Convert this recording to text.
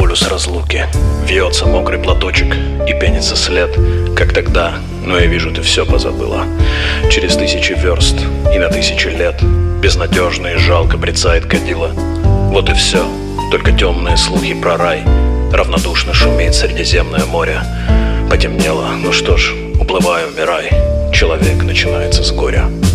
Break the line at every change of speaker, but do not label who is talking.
полюс разлуки. Вьется мокрый платочек и пенится след, как тогда, но я вижу, ты все позабыла. Через 1000 верст и на 1000 лет безнадежно и жалко брецает кадила. Вот и все, только темные слухи про рай. Равнодушно шумит Средиземное море. Потемнело, ну что ж, уплывай, умирай. Человек начинается с горя.